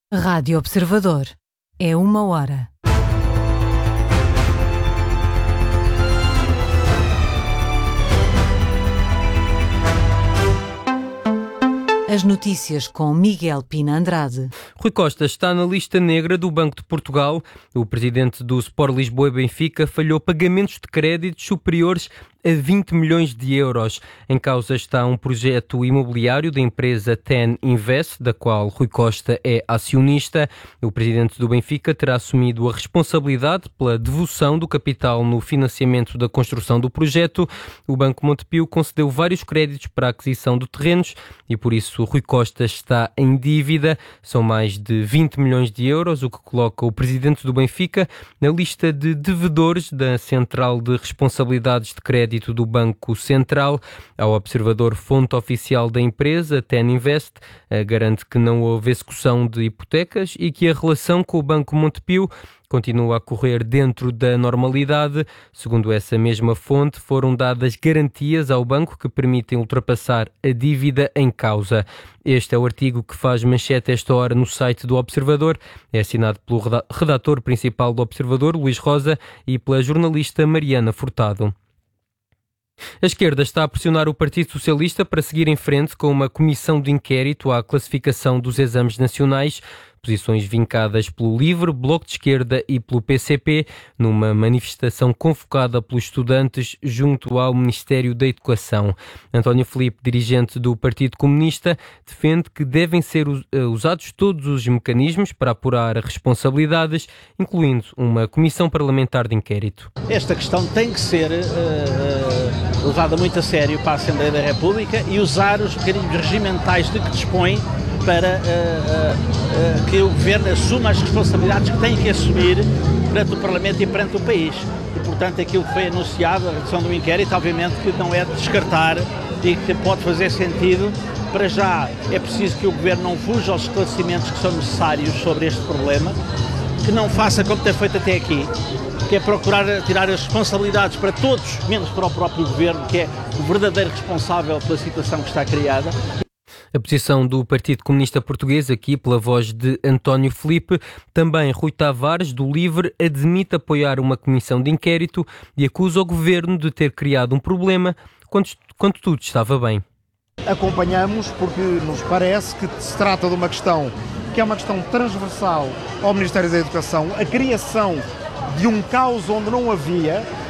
Rádio Observador. É 1 hora. As notícias com Miguel Pina Andrade. Rui Costa está na lista negra do Banco de Portugal. O presidente do Sport Lisboa e Benfica falhou pagamentos de créditos superiores a 20 milhões de euros. Em causa está um projeto imobiliário da empresa TEN Invest, da qual Rui Costa é acionista. O presidente do Benfica terá assumido a responsabilidade pela devolução do capital no financiamento da construção do projeto. O Banco Montepio concedeu vários créditos para a aquisição de terrenos e, por isso, Rui Costa está em dívida. São mais de 20 milhões de euros, o que coloca o presidente do Benfica na lista de devedores da Central de Responsabilidades de Crédito do Banco Central. Ao Observador, fonte oficial da empresa, TEN Invest, garante que não houve execução de hipotecas e que a relação com o Banco Montepio continua a correr dentro da normalidade. Segundo essa mesma fonte, foram dadas garantias ao banco que permitem ultrapassar a dívida em causa. Este é o artigo que faz manchete esta hora no site do Observador. É assinado pelo redator principal do Observador, Luís Rosa, e pela jornalista Mariana Furtado. A esquerda está a pressionar o Partido Socialista para seguir em frente com uma comissão de inquérito à classificação dos exames nacionais, posições vincadas pelo LIVRE, Bloco de Esquerda e pelo PCP, numa manifestação convocada pelos estudantes junto ao Ministério da Educação. António Filipe, dirigente do Partido Comunista, defende que devem ser usados todos os mecanismos para apurar responsabilidades, incluindo uma comissão parlamentar de inquérito. Esta questão tem que ser levada muito a sério para a Assembleia da República e usar os mecanismos regimentais de que dispõe para que o Governo assuma as responsabilidades que tem que assumir perante o Parlamento e perante o país. E, portanto, aquilo que foi anunciado, a redução do inquérito, obviamente que não é de descartar e que pode fazer sentido. Para já é preciso que o Governo não fuja aos esclarecimentos que são necessários sobre este problema, que não faça como tem feito até aqui, que é procurar tirar as responsabilidades para todos, menos para o próprio Governo, que é o verdadeiro responsável pela situação que está criada. A posição do Partido Comunista Português, aqui pela voz de António Filipe. Também Rui Tavares, do LIVRE, admite apoiar uma comissão de inquérito e acusa o Governo de ter criado um problema quando tudo estava bem. Acompanhamos porque nos parece que se trata de uma questão que é uma questão transversal ao Ministério da Educação, a criação de um caos onde não havia